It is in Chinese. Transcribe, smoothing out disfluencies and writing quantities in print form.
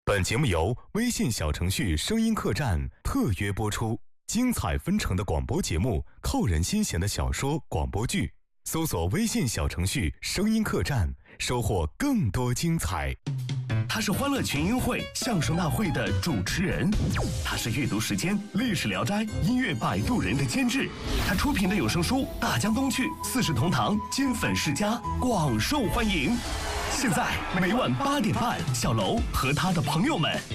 本节目由微信小程序声音客栈特约播出，精彩纷呈的广播节目，扣人心弦的小说广播剧，搜索微信小程序声音客栈，收获更多精彩。 他是欢乐群英会相声大会的主持人，他是阅读时间历史聊斋音乐摆渡人的监制，他出品的有声书《大江东去》四世同堂金粉世家广受欢迎。现在每晚8点半，小楼和他的朋友们